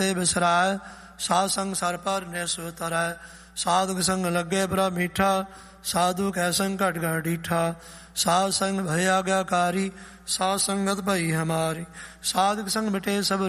ਤੇ ਬਿਸਰਾਇ, ਸਾਧ ਸੰਗ ਸਰ ਪਰ ਨਿਸ ਉਤਰੈ। ਸਾਧੁਕ ਸੰਗ ਲੱਗੇ ਬੜਾ ਮੀਠਾ, ਸਾਧੂ ਕੈ ਸੰਗ ਘਟ ਘਟ ਡੀਠਾ। ਸਾਧ ਸੰਗ ਭਇ ਆਗਿਆਕਾਰੀ, ਸਾਧ ਸੰਗਤ ਭਈ ਹਮਾਰੀ। ਸਾਧਕ ਸੰਗ ਮਿਟੇ ਸਭ